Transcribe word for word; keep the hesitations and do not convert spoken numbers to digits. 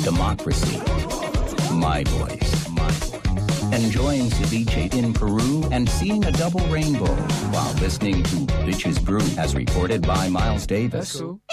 democracy. My voice. My voice. Enjoying ceviche in Peru and seeing a double rainbow while listening to Bitches Brew as reported by Miles Davis.